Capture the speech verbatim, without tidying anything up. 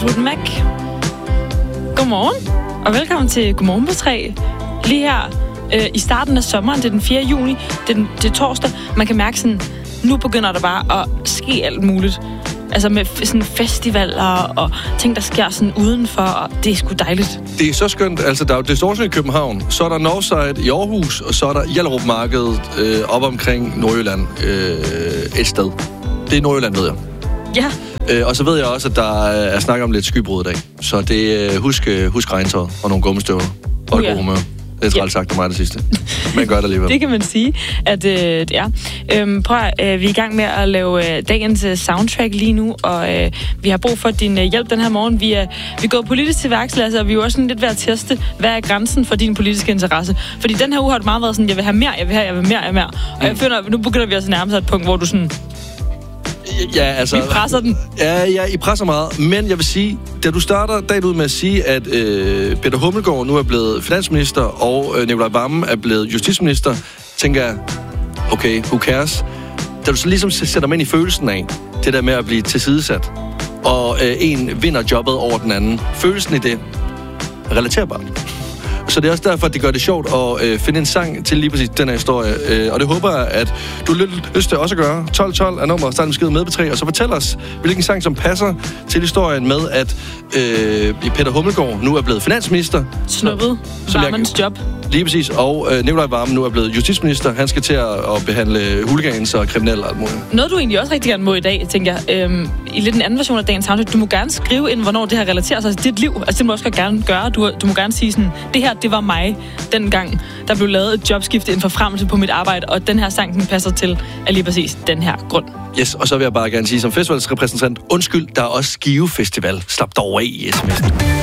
Fleetwood Mac. Godmorgen, og velkommen til Godmorgen på tre. Lige her øh, i starten af sommeren, det er den fjerde juni, det er, den, det er torsdag. Man kan mærke sådan, nu begynder der bare at ske alt muligt. Altså med sådan festivaler og ting, der sker sådan udenfor, og det er sgu dejligt. Det er så skønt. Altså, der er jo Distortion i København, så er der Northside i Aarhus, og så er der Hjallerup Markedet øh, op omkring Nordjylland øh, et sted. Det er Nordjylland, ved jeg. Ja. Øh, og så ved jeg også, at der er snak om lidt skybrud i dag. Så det husk, husk regntøjet og nogle gummistøvler og Uh, et ja. god humør. Det er træls sagt af mig det sidste. Men gør det alligevel. Det kan man sige, at øh, det er. Øhm, prøv at, øh, vi er i gang med at lave øh, dagens øh, soundtrack lige nu, og øh, vi har brug for din øh, hjælp den her morgen. Vi er, vi er gået politisk til værks, Lasse, og vi er jo også sådan lidt ved at teste, hvad er grænsen for din politiske interesse. Fordi den her uge har det meget været sådan, jeg vil have mere, jeg vil have, jeg vil mere, jeg vil mere. Og jeg føler, nu begynder vi altså nærmest et punkt, hvor du sådan... Ja, altså... Vi presser den. Ja, ja, I presser meget. Men jeg vil sige, da du starter dagen ud med at sige, at øh, Peter Hummelgaard nu er blevet finansminister, og øh, Nicolai Wammen er blevet justitsminister, tænker jeg, okay, who cares? Da du så ligesom sætter mig ind i følelsen af, det der med at blive tilsidesat, og øh, en vinder jobbet over den anden. Følelsen i det er relaterbart. Så det er også derfor, at det gør det sjovt at øh, finde en sang til lige præcis den her historie. Øh, og det håber jeg, at du har lidt lyst til også at gøre. tolv tolv er nummeret, start en skid med på tre, og så fortæl os, hvilken sang, som passer til historien med, at øh, Peter Hummelgaard nu er blevet finansminister. Snuppet Wammens job. Lige præcis, og øh, Nicolai Wammen nu er blevet justitsminister. Han skal til at, at behandle hooligans og kriminelle og alt muligt. Noget, du egentlig også rigtig gerne må i dag, tænker jeg, øhm, i lidt en anden version af dagens soundtrack, du må gerne skrive ind, hvornår det her relaterer sig til dit liv. Altså, det må du også gerne gøre. Du, du må gerne sige sådan, det her, det var mig dengang, der blev lavet et jobskifte, en forfremmelse på mit arbejde, og den her sang, den passer til er lige præcis den her grund. Yes, og så vil jeg bare gerne sige som festivalsrepræsentant, undskyld, der er også Skive Festival. Slap dog af i sms'en.